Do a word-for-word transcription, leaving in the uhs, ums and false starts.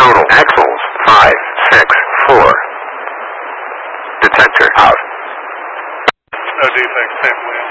Total axles, five, six, four. Detector out. No defects, safely.